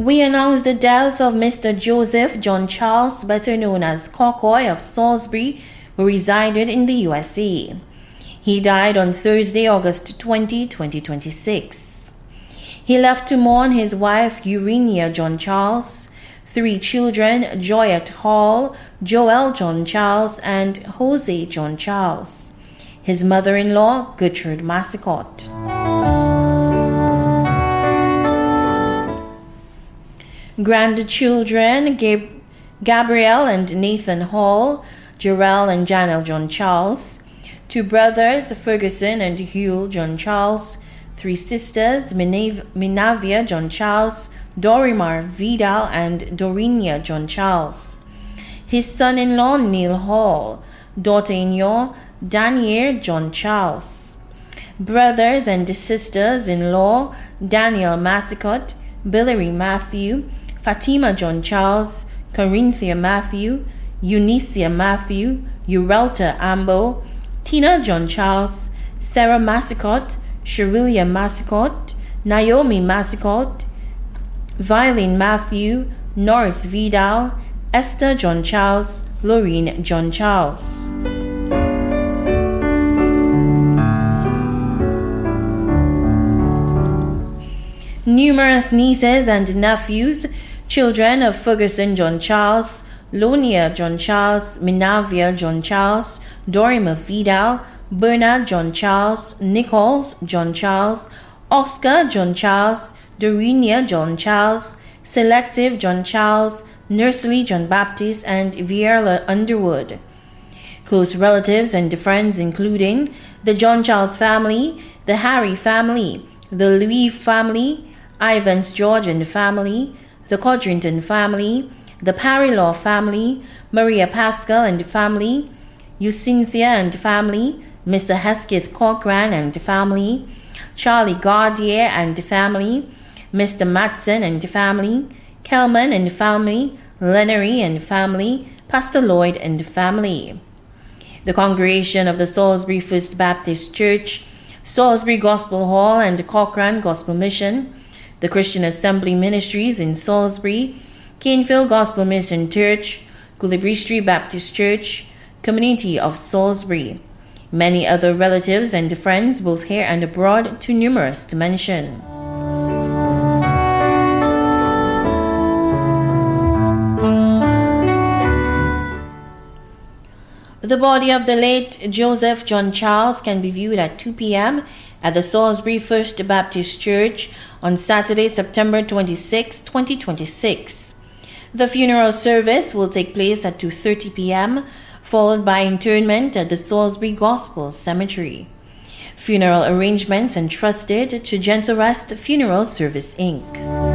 We announce the death of Mr. Joseph John Charles, better known as Cocoy of Salisbury, who resided in the USA. He died on Thursday, August 20, 2026. He left to mourn his wife, Urania John Charles, 3 children, Joyette Hall, Joel John Charles, and Jose John Charles. His mother-in-law, Gertrude Massicott. Grandchildren, Gabrielle and Nathan Hall, Jarrell and Janelle John Charles. 2 brothers, Ferguson and Hugh John Charles. 3 sisters, Minavia John Charles, Dorimar Vidal, and Dorinia John Charles. His son-in-law, Neil Hall. Daughter-in-law, Daniel John Charles. Brothers and sisters-in-law, Daniel Massicott, Billy Matthew, Fatima John Charles, Corinthia Matthew, Eunicia Matthew, Urelta Ambo, Tina John Charles, Sarah Massicott, Sherilia Massicott, Naomi Massicott, Violin Matthew, Norris Vidal, Esther John Charles, Lorraine John Charles. Numerous nieces and nephews, children of Ferguson John Charles, Lonia John Charles, Minavia John Charles, Dorima Vidal, Bernard John Charles, Nichols John Charles, Oscar John Charles, Dorinia John Charles, Selective John Charles, Nursery John Baptist, and Vierla Underwood. Close relatives and friends including the John Charles family, the Harry family, the Louis family, Ivans George and family, the Codrington family, the Parry-Law family, Maria Pascal and family, Eucynthia and family, Mr. Hesketh Corcoran and family, Charlie Gardier and family, Mr. Matson and family, Kelman and family, Lenery and family, Pastor Lloyd and family. The congregation of the Salisbury First Baptist Church, Salisbury Gospel Hall and Corcoran Gospel Mission, the Christian Assembly Ministries in Salisbury, Canefield Gospel Mission Church, Culebri Street Baptist Church, Community of Salisbury. Many other relatives and friends both here and abroad, too numerous to mention. The body of the late Joseph John Charles can be viewed at 2 p.m. at the Salisbury First Baptist Church on Saturday, September 26, 2026. The funeral service will take place at 2:30 p.m., followed by interment at the Salisbury Gospel Cemetery. Funeral arrangements entrusted to Gentle Rest Funeral Service, Inc.